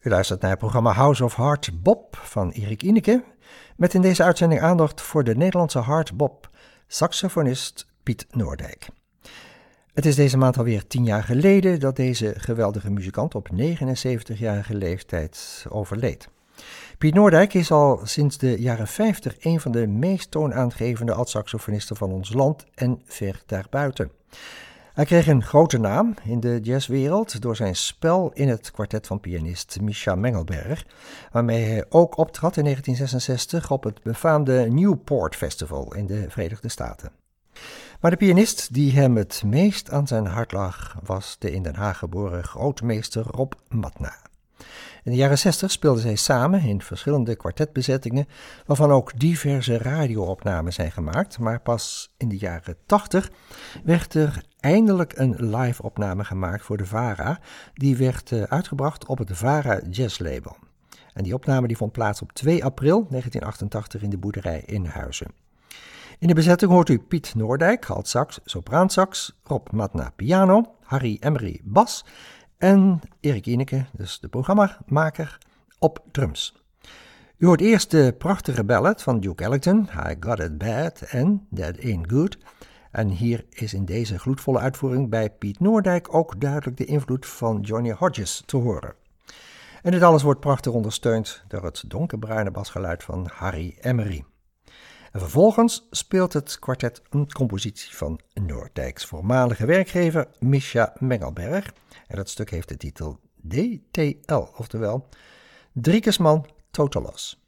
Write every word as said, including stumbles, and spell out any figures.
U luistert naar het programma House of Hard Bop van Erik Ineke, met in deze uitzending aandacht voor de Nederlandse hardbop saxofonist Piet Noordijk. Het is deze maand alweer tien jaar geleden dat deze geweldige muzikant op negenenzeventigjarige leeftijd overleed. Piet Noordijk is al sinds de jaren vijftig een van de meest toonaangevende altsaxofonisten van ons land en ver daarbuiten. Hij kreeg een grote naam in de jazzwereld door zijn spel in het kwartet van pianist Mischa Mengelberg, waarmee hij ook optrad in negentien zesenzestig op het befaamde Newport Festival in de Verenigde Staten. Maar de pianist die hem het meest aan zijn hart lag was de in Den Haag geboren grootmeester Rob Matna. In de jaren zestig speelden zij samen in verschillende kwartetbezettingen, waarvan ook diverse radioopnames zijn gemaakt, maar pas in de jaren tachtig werd er eindelijk een live-opname gemaakt voor de VARA, die werd uh, uitgebracht op het VARA Jazz Label. En die opname die vond plaats op twee april negentien achtentachtig in de boerderij in Huizen. In de bezetting hoort u Piet Noordijk, altsax, sopraansax, Rob Matna piano, Harry Emery bas en Erik Ineke, dus de programmamaker, op drums. U hoort eerst de prachtige ballad van Duke Ellington, I Got It Bad en That Ain't Good. En hier is in deze gloedvolle uitvoering bij Piet Noordijk ook duidelijk de invloed van Johnny Hodges te horen. En dit alles wordt prachtig ondersteund door het donkerbruine basgeluid van Harry Emery. En vervolgens speelt het kwartet een compositie van Noordijks voormalige werkgever Mischa Mengelberg. En dat stuk heeft de titel D T L, oftewel Driekesman Totalos.